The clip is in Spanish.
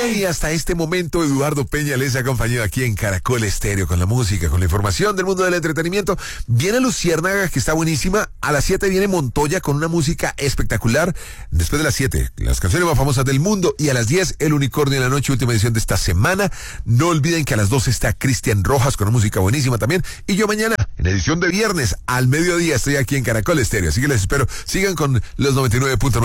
Y hasta este momento Eduardo Peña les ha acompañado aquí en Caracol Estéreo con la música, con la información del mundo del entretenimiento. Viene Luciérnaga, que está buenísima. A las 7 viene Montoya con una música espectacular. Después de las 7, las canciones más famosas del mundo. Y a las 10, El Unicornio en la Noche, última edición de esta semana. No olviden que a las 12 está Cristian Rojas con una música buenísima también. Y yo mañana, en edición de viernes, al mediodía, estoy aquí en Caracol Estéreo. Así que les espero. Sigan con los 99.9.